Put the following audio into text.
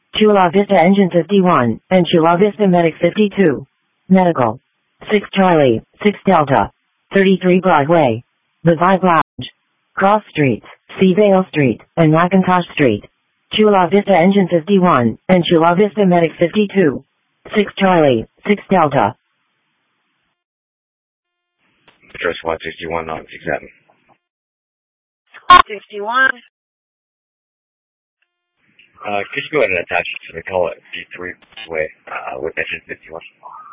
Chula Vista Engine 51, and Chula Vista Medic 52. Medical. 6 Charlie, 6 Delta. 33 Broadway. The Vibe Lounge. Cross Streets, Seavale Street, and McIntosh Street. Chula Vista Engine 51, and Chula Vista Medic 52. 6 Charlie, 6 Delta. Address 161 on 67. 61. Could you go ahead and attach to the call at D3 way with engine 51?